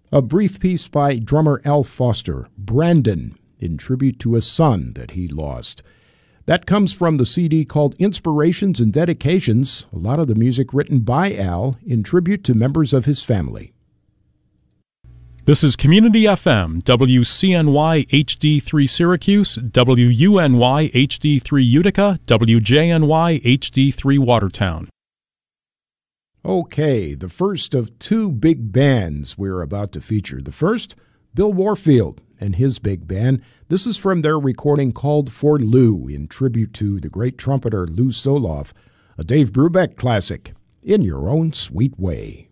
A brief piece by drummer Al Foster, Brandon, in tribute to a son that he lost. That comes from the CD called Inspirations and Dedications, a lot of the music written by Al in tribute to members of his family. This is Community FM, WCNY HD3 Syracuse, WUNY HD3 Utica, WJNY HD3 Watertown. Okay, the first of two big bands we're about to feature. The first, Bill Warfield and his big band. This is from their recording called For Lou, in tribute to the great trumpeter Lou Soloff, a Dave Brubeck classic, In Your Own Sweet Way.